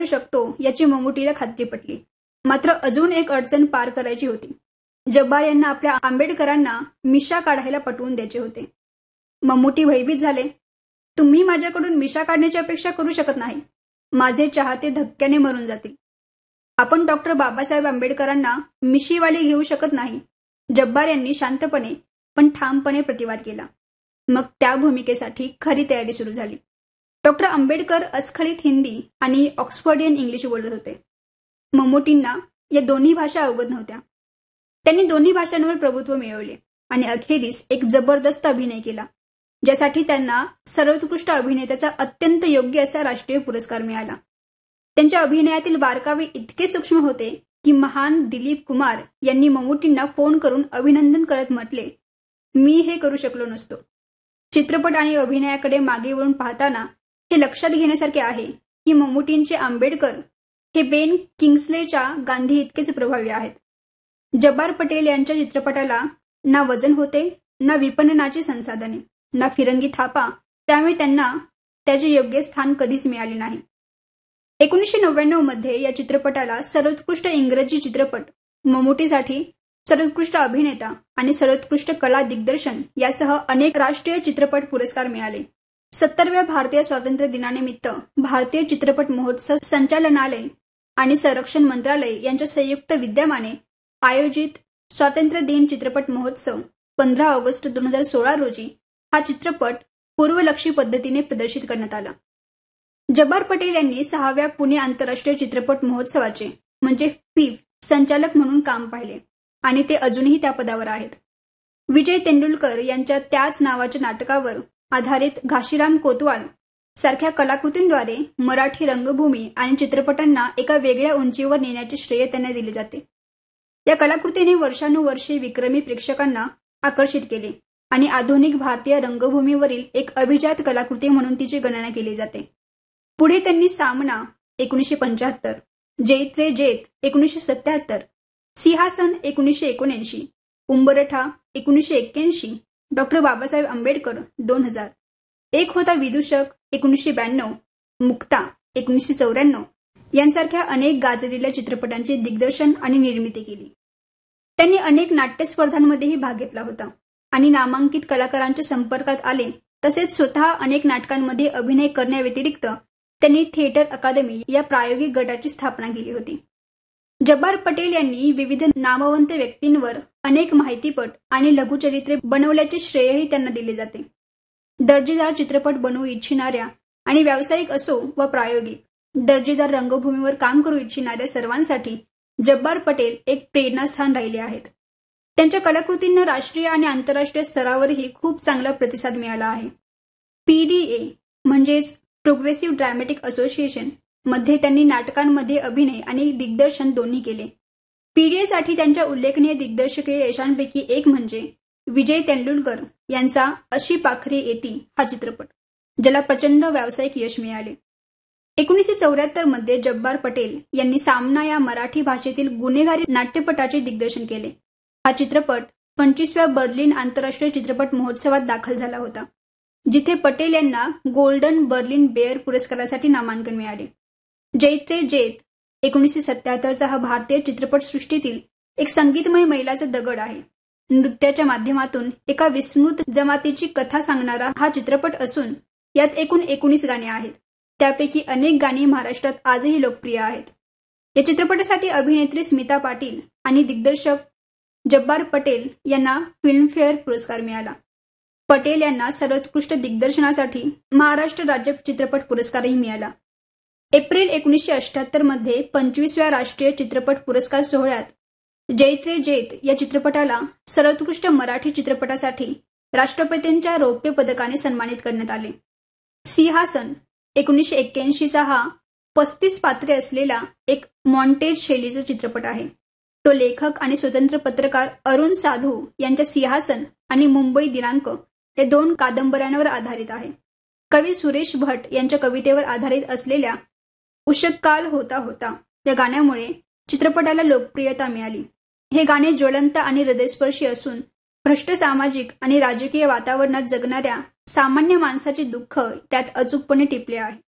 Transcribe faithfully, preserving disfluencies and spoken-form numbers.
शकतो याची मम्मुटीला खात्री पटली. मात्र अजून एक अडचण पार करायची होती. जब्बार यांना आपल्या आंबेडकरांना मिशा काढायला पटवून द्यायचे होते. मम्मुटी भयभीत झाले. तुम्ही माझ्याकडून मिशा काढण्याची अपेक्षा करू शकत नाही. माझे चाहते धक्क्याने मरून जातील. आपण डॉक्टर बाबासाहेब आंबेडकरांना मिशीवाले घेऊ शकत नाही. जब्बार यांनी शांतपणे पण ठामपणे प्रतिवाद केला. मग त्या भूमिकेसाठी खरी तयारी सुरू झाली. डॉक्टर आंबेडकर अस्खलित हिंदी आणि ऑक्सफर्डियन इंग्लिश बोलत होते. मम्मुटींना या दोन्ही भाषा अवगत नव्हत्या. त्यांनी दोन्ही भाषांवर प्रभुत्व मिळवले आणि अखेरीस एक जबरदस्त अभिनय केला, ज्यासाठी त्यांना सर्वोत्कृष्ट अभिनेत्याचा अत्यंत योग्य असा राष्ट्रीय पुरस्कार मिळाला. त्यांच्या अभिनयातील बारकावे इतके सूक्ष्म होते की महान दिलीप कुमार यांनी मम्मुटींना फोन करून अभिनंदन करत म्हटले, मी हे करू शकलो नसतो. चित्रपट आणि अभिनयाकडे मागे वळून पाहताना हे लक्षात घेण्यासारखे आहे की मम्मुटींचे आंबेडकर हे बेन किंग्सलेच्या गांधी इतकेच प्रभावी आहेत. जब्बार पटेल यांच्या चित्रपटाला ना वजन होते, ना विपणनाची संसाधने, ना फिरंगी थापा, त्यामुळे त्यांना त्याचे योग्य स्थान कधीच मिळाले नाही. एकोणीसशे नव्याण्णव मध्ये या चित्रपटाला सर्वोत्कृष्ट इंग्रजी चित्रपट, मम्मुटीसाठी सर्वोत्कृष्ट अभिनेता आणि सर्वोत्कृष्ट कला दिग्दर्शन यासह अनेक राष्ट्रीय चित्रपट पुरस्कार मिळाले. सत्तरव्या भारतीय स्वातंत्र्य दिनानिमित्त भारतीय चित्रपट महोत्सव संचालनालय आणि संरक्षण मंत्रालय यांच्या संयुक्त विद्यमाने आयोजित स्वातंत्र्य दिन चित्रपट महोत्सव पंधरा ऑगस्ट दोन हजार सोळा रोजी हा चित्रपट पूर्वलक्षी पद्धतीने प्रदर्शित करण्यात आला. जब्बार पटेल यांनी सहाव्या पुणे आंतरराष्ट्रीय चित्रपट महोत्सवाचे म्हणजे फिफ संचालक म्हणून काम पाहिले आणि ते अजूनही त्या पदावर आहेत. विजय तेंडुलकर यांच्या त्याच नावाच्या नाटकावर आधारित घाशीराम कोतवाल सारख्या कलाकृतींद्वारे मराठी रंगभूमी आणि चित्रपटांना एका वेगळ्या उंचीवर नेण्याचे श्रेय त्यांना दिले जाते. या कलाकृतीने वर्षानुवर्षे विक्रमी प्रेक्षकांना आकर्षित केले आणि आधुनिक भारतीय रंगभूमीवरील एक अभिजात कलाकृती म्हणून तिची गणना केली जाते. पुढे त्यांनी सामना एकोणीसशे पंच्याहत्तर, जैत रे जैत एकोणीसशे सत्याहत्तर, सिंहासन एकोणीसशे एकोणऐंशी, उंबरठा एकोणीसशे एक्क्याऐंशी, डॉक्टर बाबासाहेब आंबेडकर दोन हजार, एक होता विदूषक एकोणीसशे ब्याण्णव, मुक्ता एकोणीसशे चौऱ्याण्णव यांसारख्या अनेक गाजलेल्या चित्रपटांचे दिग्दर्शन आणि निर्मिती केली. त्यांनी अनेक नाट्य स्पर्धांमध्येही भाग घेतला होता आणि नामांकित कलाकारांच्या संपर्कात आले. तसेच स्वतः अनेक नाटकांमध्ये अभिनय करण्याव्यतिरिक्त त्यांनी थिएटर अकादमी या प्रायोगिक गटाची स्थापना केली होती. जब्बार पटेल यांनी विविध नामवंत व्यक्तींवर अनेक माहितीपट आणि लघुचरित्रे बनवल्याचे श्रेयही त्यांना दिले जाते. दर्जेदार चित्रपट बनवू इच्छिणाऱ्या आणि व्यावसायिक असो व प्रायोगिक दर्जेदार रंगभूमीवर काम करू इच्छिणाऱ्या सर्वांसाठी जब्बार पटेल एक प्रेरणास्थान राहिले आहेत. त्यांच्या कलाकृतींना राष्ट्रीय आणि आंतरराष्ट्रीय स्तरावरही खूप चांगला प्रतिसाद मिळाला आहे. पीडीए म्हणजेच प्रोग्रेसिव्ह ड्रॅमॅटिक असोसिएशन मध्ये त्यांनी नाटकांमध्ये अभिनय आणि दिग्दर्शन दोन्ही केले. पीडीएसाठी त्यांच्या उल्लेखनीय दिग्दर्शकीय यशांपैकी एक म्हणजे विजय तेंडुलकर यांचा अशी पाखरे येती हा चित्रपट, ज्याला प्रचंड व्यावसायिक यश मिळाले. एकोणीसशे चौऱ्याहत्तर मध्ये जब्बार पटेल यांनी सामना या मराठी भाषेतील गुन्हेगारी नाट्यपटाचे दिग्दर्शन केले. हा चित्रपट पंचवीसव्या बर्लिन आंतरराष्ट्रीय चित्रपट महोत्सवात दाखल झाला होता, जिथे पटेल यांना गोल्डन बर्लिन बेअर पुरस्कारासाठी नामांकन मिळाले. जैत रे जैत एकोणीसशे सत्याहत्तरचा हा भारतीय चित्रपटसृष्टीतील एक संगीतमय मैलाचा दगड आहे. नृत्याच्या माध्यमातून एका विस्मृत जमातीची कथा सांगणारा हा चित्रपट असून यात एकूण एकोणीस गाणी आहेत. त्यापैकी अनेक गाणी महाराष्ट्रात आजही लोकप्रिय आहेत. या चित्रपटासाठी अभिनेत्री स्मिता पाटील आणि दिग्दर्शक जब्बार पटेल यांना फिल्मफेअर पुरस्कार मिळाला. पटेल यांना सर्वोत्कृष्ट दिग्दर्शनासाठी महाराष्ट्र राज्य चित्रपट पुरस्कारही मिळाला. एप्रिल एकोणीसशे अठ्ठ्याहत्तर मध्ये पंचवीसव्या राष्ट्रीय चित्रपट पुरस्कार सोहळ्यात जैत रे जैत या चित्रपटाला सर्वोत्कृष्ट मराठी चित्रपटासाठी राष्ट्रपतींच्या रौप्य पदकाने सन्मानित करण्यात आले. सिंहासन एकोणीसशे एक्क्याऐंशीचा हा पस्तीस पात्रे असलेला एक मॉन्टेज शैलीचा चित्रपट आहे. तो लेखक आणि स्वतंत्र पत्रकार अरुण साधू यांच्या सिंहासन आणि मुंबई दिनांक या दोन कादंबऱ्यांवर आधारित आहे. कवी सुरेश भट यांच्या कवितेवर आधारित असलेल्या उषःकाल होता होता या गाण्यामुळे चित्रपटाला लोकप्रियता मिळाली. हे गाणे ज्वलंत आणि हृदयस्पर्शी असून भ्रष्ट सामाजिक आणि राजकीय वातावरणात जगणाऱ्या सामान्य माणसाचे दुःख त्यात अचूकपणे टिपले आहे.